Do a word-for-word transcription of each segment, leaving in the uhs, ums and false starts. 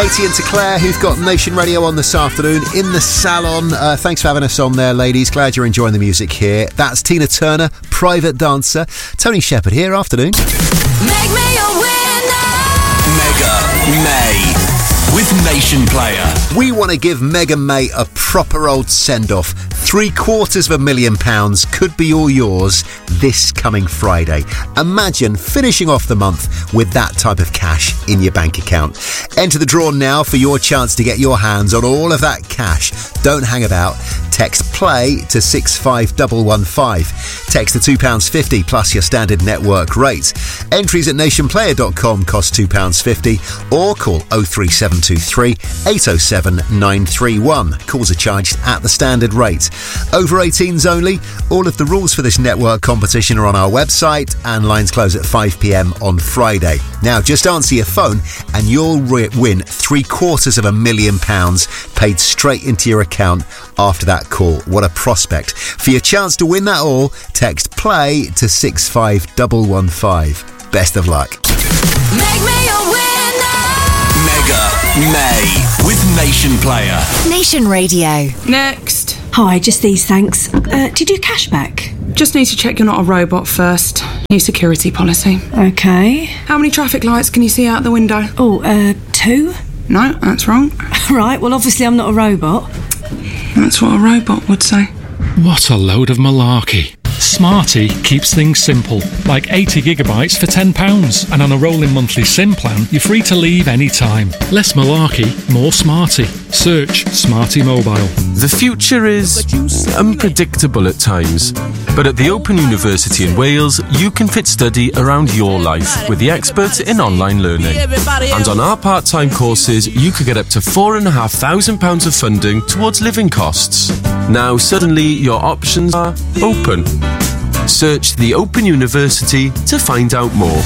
Katie and to Claire, who've got Nation Radio on this afternoon in the salon. Uh, thanks for having us on there, ladies. Glad you're enjoying the music here. That's Tina Turner, Private Dancer. Tony Shepherd here, afternoon. Make me a winner! Mega May with Nation Player. We want to give Mega May a proper old send-off. Three quarters of a million pounds could be all yours this coming Friday. Imagine finishing off the month with that type of cash in your bank account. Enter the draw now for your chance to get your hands on all of that cash. Don't hang about. Text PLAY to six five one one five. Text the two pounds fifty plus your standard network rate. Entries at nation player dot com cost two pounds fifty or call oh three seven two three, eight oh seven, nine three one. Calls are charged at the standard rate. Over eighteens only. All of the rules for this network competition are on our website and lines close at five p.m. on Friday. Now, just answer your phone and you'll re- win three quarters of a million pounds paid straight into your account after that call. What a prospect. For your chance to win that all, text PLAY to six five one one five. Best of luck. Make me a winner! Mega May with Nation Player. Nation Radio. Next. Hi, just these, thanks. Uh, do you do cashback? Just need to check you're not a robot first. New security policy. Okay. How many traffic lights can you see out the window? Oh, uh, two? No, that's wrong. Right, well, obviously I'm not a robot. That's what a robot would say. What a load of malarkey. Smarty keeps things simple, like eighty gigabytes for ten pounds, and on a rolling monthly SIM plan, you're free to leave any time. Less malarkey, more smarty. Search Smarty Mobile. The future is unpredictable at times, but at the Open University in Wales, you can fit study around your life with the experts in online learning. And on our part-time courses, you could get up to four and a half thousand pounds of funding towards living costs. Now suddenly your options are open. Search the Open University to find out more.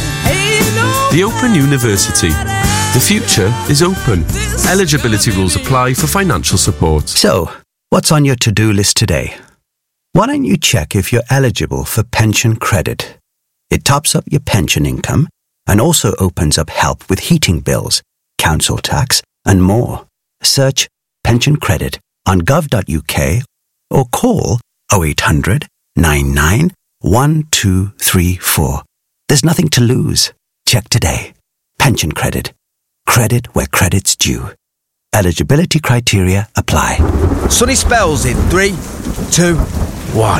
The Open University. The future is open. Eligibility rules apply for financial support. So, what's on your to-do list today? Why don't you check if you're eligible for pension credit? It tops up your pension income and also opens up help with heating bills, council tax and more. Search pension credit on gov dot u k or call oh eight hundred, nine nine, one two three four. There's nothing to lose. Check today. Pension credit. Credit where credit's due. Eligibility criteria apply. Sunny spells in three, two, one.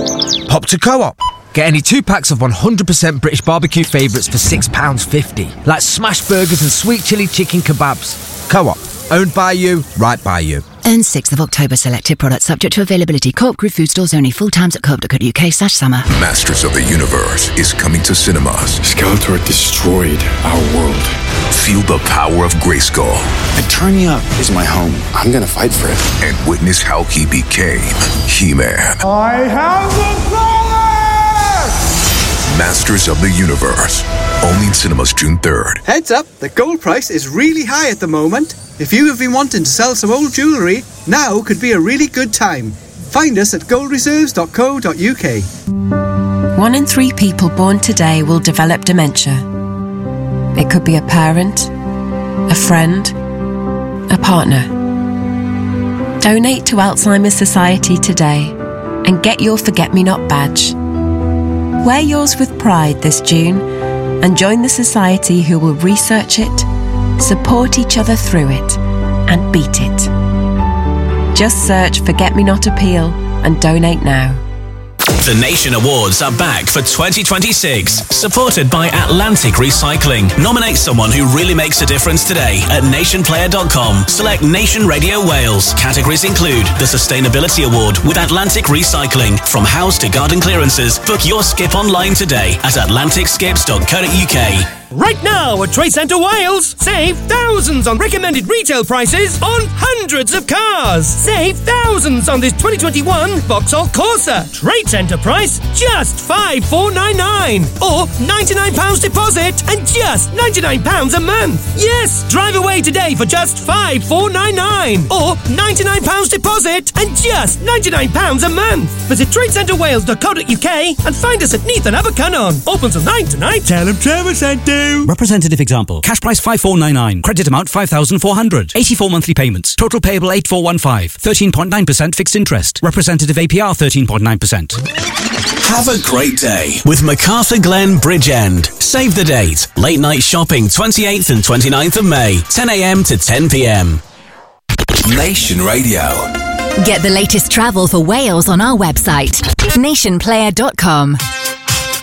Pop to Co-op. Get any two packs of one hundred percent British barbecue favourites for six pounds fifty. Like smash burgers and sweet chilli chicken kebabs. Co-op. Owned by you, right by you. Earn sixth of October selected products subject to availability. Co-op Group food stores only. Full times at co op dot co dot uk slash summer. Masters of the Universe is coming to cinemas. Skeletor destroyed our world. Feel the power of Grayskull. Eternia is my home. I'm gonna fight for it. And witness how he became He-Man. I have the power! Masters of the Universe. Only in cinemas June third. Heads up, the gold price is really high at the moment. If you have been wanting to sell some old jewellery, now could be a really good time. Find us at gold reserves dot co dot uk. One in three people born today will develop dementia. It could be a parent, a friend, a partner. Donate to Alzheimer's Society today and get your Forget-Me-Not badge. Wear yours with pride this June and join the society who will research it, support each other through it, and beat it. Just search Forget-Me-Not Appeal and donate now. The Nation Awards are back for twenty twenty-six, supported by Atlantic Recycling. Nominate someone who really makes a difference today at nation player dot com. Select Nation Radio Wales. Categories include the Sustainability Award with Atlantic Recycling. From house to garden clearances, book your skip online today at atlantic skips dot co dot uk. Right now at Trade Centre Wales, save thousands on recommended retail prices on hundreds of cars. Save thousands on this twenty twenty-one Vauxhall Corsa. Trade Centre price just five thousand four hundred ninety-nine pounds or ninety-nine pounds deposit and just ninety-nine pounds a month. Yes, drive away today for just five thousand four hundred ninety-nine pounds or ninety-nine pounds deposit and just ninety-nine pounds a month. Visit trade centre wales dot co dot uk and find us at Neath and Abercynon. Open till nine tonight. Tell them Trevor sent it. you. Representative example. Cash price five four nine nine. Credit amount five thousand four hundred. eighty-four monthly payments. Total payable eight four one five. thirteen point nine percent fixed interest. Representative A P R thirteen point nine percent. Have a great day with MacArthur Glen Bridgend. Save the date. Late night shopping twenty-eighth and twenty-ninth of May. ten a.m. to ten p.m. Nation Radio. Get the latest travel for Wales on our website, nation player dot com.